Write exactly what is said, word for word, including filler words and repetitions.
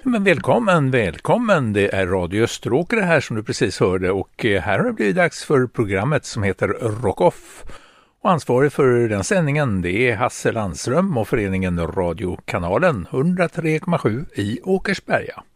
Men välkommen, välkommen. Det är Radio Österåker här som du precis hörde och här har det blivit dags för programmet som heter Rock Off. Och ansvarig för den sändningen det är Hasse Landström och föreningen Radiokanalen hundra tre komma sju i Åkersberga.